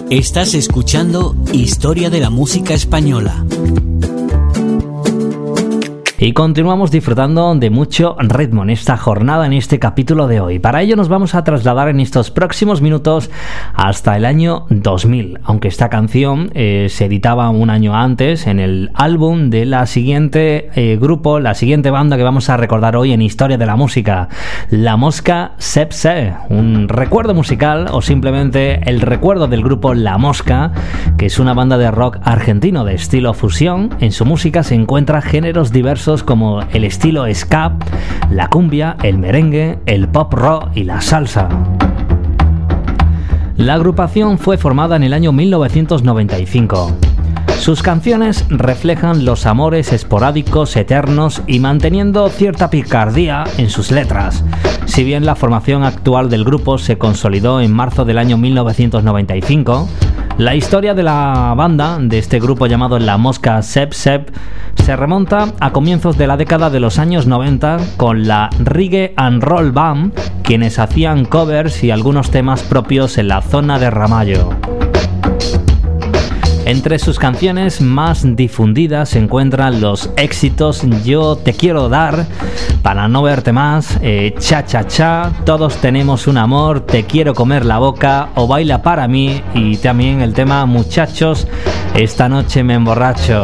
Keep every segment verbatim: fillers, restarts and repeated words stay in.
Estás escuchando Historia de la Música Española. Y continuamos disfrutando de mucho ritmo en esta jornada, en este capítulo de hoy. Para ello nos vamos a trasladar en estos próximos minutos hasta el año dos mil, aunque esta canción eh, se editaba un año antes en el álbum de la siguiente eh, grupo, la siguiente banda que vamos a recordar hoy en Historia de la Música, La Mosca Sepse, un recuerdo musical o simplemente el recuerdo del grupo La Mosca, que es una banda de rock argentino de estilo fusión. En su música se encuentran géneros diversos como el estilo ska, la cumbia, el merengue, el pop rock y la salsa. La agrupación fue formada en el año mil novecientos noventa y cinco. Sus canciones reflejan los amores esporádicos, eternos y manteniendo cierta picardía en sus letras. Si bien la formación actual del grupo se consolidó en marzo del año mil novecientos noventa y cinco, la historia de la banda, de este grupo llamado La Mosca Sepse, se remonta a comienzos de la década de los años noventa con la Reggae and Roll Band, quienes hacían covers y algunos temas propios en la zona de Ramallo. Entre sus canciones más difundidas se encuentran los éxitos Yo te quiero dar, Para no verte más, eh, Cha cha cha, Todos tenemos un amor, Te quiero comer la boca o Baila para mí, y también el tema Muchachos, esta noche me emborracho.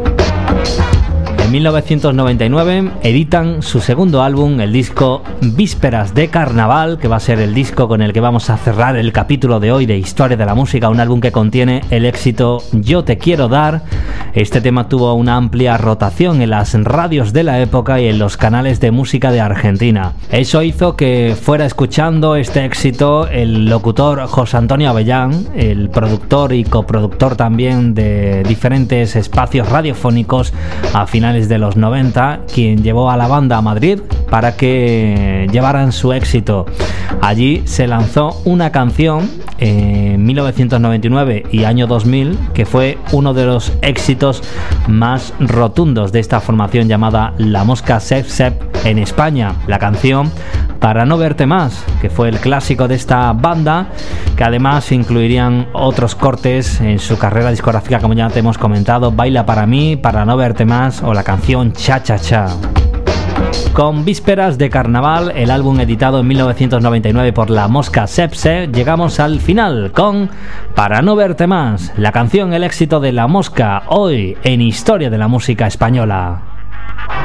En mil novecientos noventa y nueve editan su segundo álbum, el disco Vísperas de Carnaval, que va a ser el disco con el que vamos a cerrar el capítulo de hoy de Historia de la Música, un álbum que contiene el éxito Yo te quiero dar. Este tema tuvo una amplia rotación en las radios de la época y en los canales de música de Argentina. Eso hizo que fuera escuchando este éxito el locutor José Antonio Avellán, el productor y coproductor también de diferentes espacios radiofónicos a finales de los noventa, quien llevó a la banda a Madrid para que llevaran su éxito. Allí se lanzó una canción en mil novecientos noventa y nueve y año dos mil que fue uno de los éxitos más rotundos de esta formación llamada La Mosca Sepse en España, la canción Para no verte más, que fue el clásico de esta banda, que además incluirían otros cortes en su carrera discográfica, como ya te hemos comentado, Baila para mí, Para no verte más o la canción Cha cha cha. Con Vísperas de Carnaval, el álbum editado en mil novecientos noventa y nueve por La Mosca Sepse, llegamos al final con Para no verte más, la canción, el éxito de La Mosca, hoy en Historia de la Música Española.